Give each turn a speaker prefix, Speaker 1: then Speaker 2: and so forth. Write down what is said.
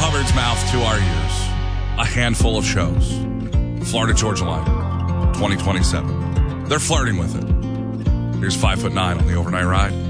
Speaker 1: Hubbard's mouth to our ears. A handful of shows. Florida Georgia Line, 2027. They're flirting with it. Here's 5'9" on the overnight ride.